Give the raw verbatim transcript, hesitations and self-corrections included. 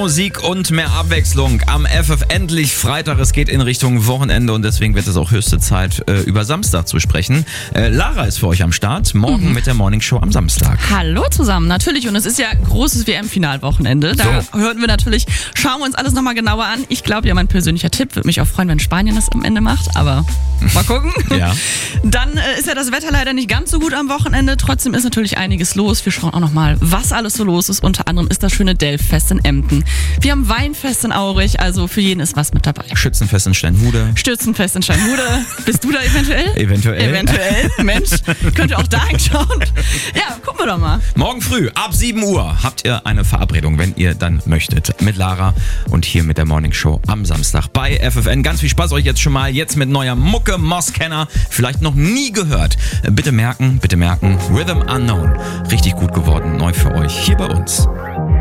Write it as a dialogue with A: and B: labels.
A: Musik und mehr Abwechslung am F F. Endlich Freitag, es geht in Richtung Wochenende und deswegen wird es auch höchste Zeit, äh, über Samstag zu sprechen. Äh, Lara ist für euch am Start, morgen mhm. mit der Morning Show am Samstag.
B: Hallo zusammen, natürlich, und es ist ja großes W M-Finalwochenende. Da so. hören wir natürlich, schauen wir uns alles nochmal genauer an. Ich glaube ja, mein persönlicher Tipp, würde mich auch freuen, wenn Spanien das am Ende macht, aber mal gucken.
A: ja.
B: Dann äh, ist ja das Wetter leider nicht ganz so gut am Wochenende, trotzdem ist natürlich einiges los. Wir schauen auch nochmal, was alles so los ist. Unter anderem ist das schöne Delf-Fest in Emden. Wir haben Weinfest in Aurich, also für jeden ist was mit dabei.
A: Schützenfest in Steinhude.
B: Stützenfest in Steinhude. Bist du da eventuell?
A: Eventuell.
B: Eventuell. Mensch, könnt ihr auch da hinschauen. Ja, gucken wir doch mal.
A: Morgen früh ab sieben Uhr habt ihr eine Verabredung, wenn ihr dann möchtet, mit Lara und hier mit der Morning Show am Samstag bei F F N. Ganz viel Spaß euch jetzt schon mal, jetzt mit neuer Mucke, Moss-Kenner, vielleicht noch nie gehört. Bitte merken, bitte merken, Rhythm Unknown. Richtig gut geworden, neu für euch, hier bei uns.